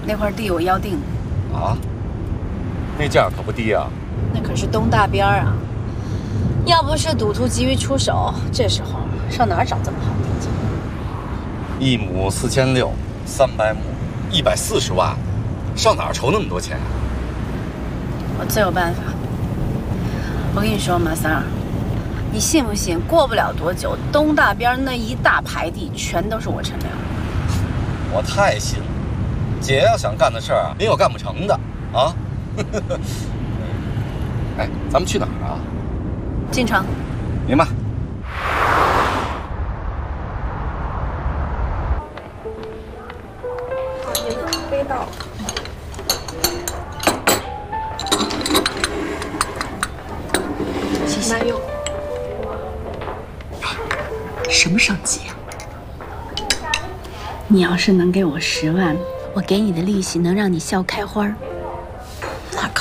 那块地我要定了。 啊？那价可不低啊。 那可是东大边啊！要不是赌徒急于出手，这时候上哪儿找这么好地去 ？1亩4600，300亩140万，上哪儿筹那么多钱啊？ 我自有办法。我跟你说，马三儿，你信不信？过不了多久，东大边那一大排地全都是我陈良。 我太信了，姐要想干的事儿啊，没有干不成的啊。哎，咱们去哪儿啊？ 进城。 明白。 您的咖啡到了。 谢谢。 哪有？ 什么手机啊？你要是能给我10万，我给你的利息能让你笑开花。